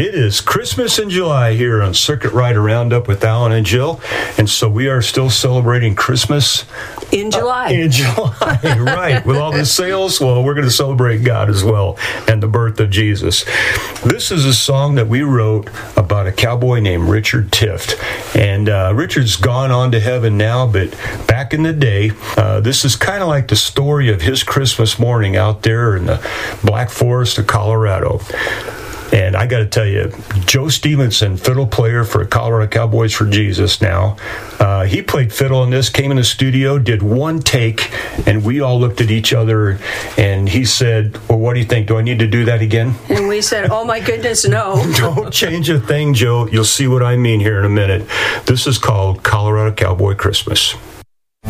It is Christmas in July here on Circuit Rider Roundup with Alan and Jill. And so we are still celebrating Christmas. In July. In July, right. With all the sales, well, we're going to celebrate God as well and the birth of Jesus. This is a song that we wrote about a cowboy named Richard Tift. And Richard's gone on to heaven now, but back in the day, this is kind of like the story of his Christmas morning out there in the Black Forest of Colorado. And I got to tell you, Joe Stevenson, fiddle player for Colorado Cowboys for Jesus now, he played fiddle in this, came in the studio, did one take, and we all looked at each other, and he said, well, what do you think? Do I need to do that again? And we said, oh my goodness, no. Don't change a thing, Joe. You'll see what I mean here in a minute. This is called Colorado Cowboy Christmas.